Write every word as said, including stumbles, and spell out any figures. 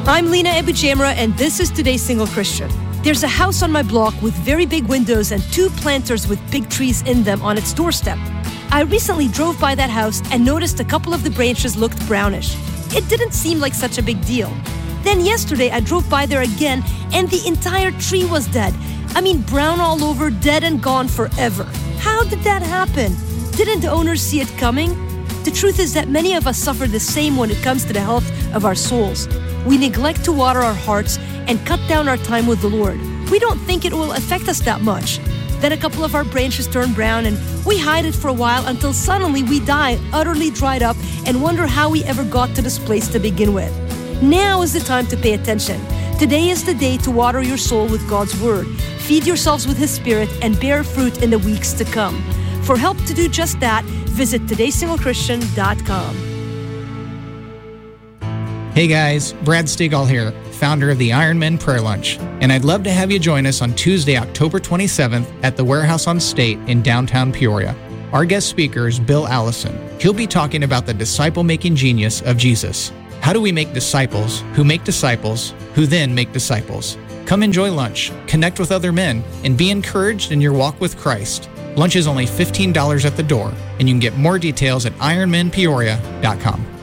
I'm Lena Ebujamra, and this is Today's Single Christian. There's a house on my block with very big windows and two planters with big trees in them on its doorstep. I recently drove by that house and noticed a couple of the branches looked brownish. It didn't seem like such a big deal. Then yesterday I drove by there again and the entire tree was dead. I mean, brown all over, dead and gone forever. How did that happen? Didn't the owners see it coming? The truth is that many of us suffer the same when it comes to the health of our souls. We neglect to water our hearts and cut down our time with the Lord. We don't think it will affect us that much. Then a couple of our branches turn brown and we hide it for a while until suddenly we die, utterly dried up, and wonder how we ever got to this place to begin with. Now is the time to pay attention. Today is the day to water your soul with God's Word. Feed yourselves with His Spirit and bear fruit in the weeks to come. For help to do just that, visit today single christian dot com. Hey guys, Brad Stigall here, founder of the Ironman Prayer Lunch, and I'd love to have you join us on Tuesday, October twenty-seventh at the Warehouse on State in downtown Peoria. Our guest speaker is Bill Allison. He'll be talking about the disciple-making genius of Jesus. How do we make disciples who make disciples who then make disciples? Come enjoy lunch, connect with other men, and be encouraged in your walk with Christ. Lunch is only fifteen dollars at the door, and you can get more details at ironman peoria dot com.